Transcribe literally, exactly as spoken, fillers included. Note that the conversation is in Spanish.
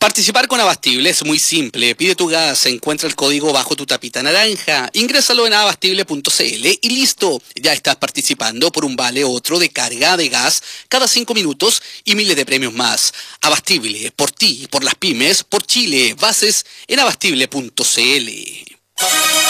Participar con Abastible es muy simple. Pide tu gas, encuentra el código bajo tu tapita naranja, ingrésalo en abastible punto cl y listo. Ya estás participando por un vale otro de carga de gas cada cinco minutos y miles de premios más. Abastible, por ti, por las pymes, por Chile. Bases en abastible punto cl.